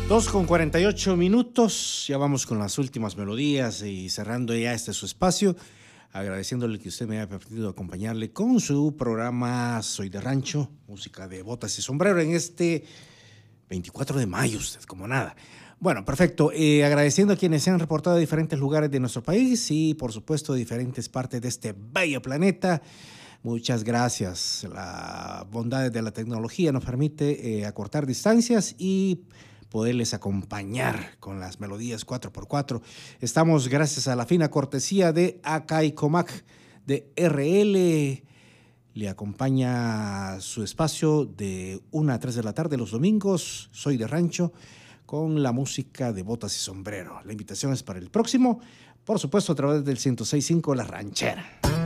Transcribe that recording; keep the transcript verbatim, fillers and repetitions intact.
dos con cuarenta y ocho minutos, ya vamos con las últimas melodías y cerrando ya este su espacio, agradeciéndole que usted me haya permitido acompañarle con su programa Soy de Rancho, música de botas y sombrero en este veinticuatro de mayo, usted como nada. Bueno, perfecto, eh, agradeciendo a quienes se han reportado de diferentes lugares de nuestro país y por supuesto de diferentes partes de este bello planeta. Muchas gracias. La bondad de la tecnología nos permite eh, acortar distancias y poderles acompañar con las melodías cuatro por cuatro. Estamos gracias a la fina cortesía de Acay Comac de R L. Le acompaña su espacio de una a tres de la tarde los domingos. Soy de Rancho con la música de botas y sombrero. La invitación es para el próximo, por supuesto a través del ciento seis punto cinco La Ranchera.